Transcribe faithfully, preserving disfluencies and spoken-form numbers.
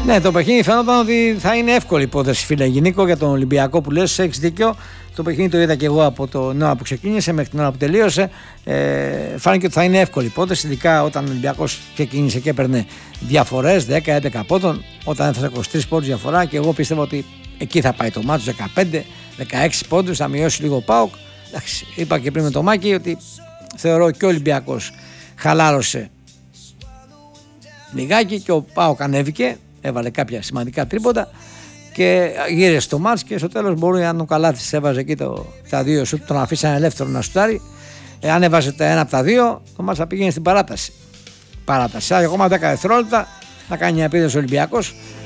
Ναι, το παιχνίδι φαίνονταν ότι θα είναι εύκολη υπόθεση, φίλε Νίκο, για τον Ολυμπιακό που λες, έχεις δίκιο. Το παιχνίδι το είδα και εγώ από την ώρα που ξεκίνησε μέχρι την ώρα που τελείωσε. Ε, φάνηκε ότι θα είναι εύκολη υπόθεση, ειδικά όταν ο Ολυμπιακός ξεκίνησε και έπαιρνε διαφορές δέκα έντεκα πόντων. Όταν έφτασε είκοσι τρεις πόντους διαφορά, και εγώ πίστευα ότι εκεί θα πάει το μάτσο, δεκαπέντε δεκαέξι πόντους, θα μειώσει λίγο ο ΠΑΟΚ. Εντάξει, είπα και πριν με το Μάκη ότι θεωρώ και ο Ολυμπιακός χαλάρωσε λιγάκι και ο ΠΑΟΚ ανέβηκε, έβαλε κάποια σημαντικά τρίποτα και γύρισε το μάτς, και στο τέλος μπορεί, αν ο Καλάθης έβαζε εκεί το, τα δύο σουτ, τον αφήσανε ελεύθερο να σουτάρει, ε, αν έβαζε τα ένα από τα δύο, το μάτς θα πήγαινε στην παράταση. Παράταση, ακόμα δέκα δευτερόλεπτα θα κάνει μια επίδεση ο Ολυμπιακός.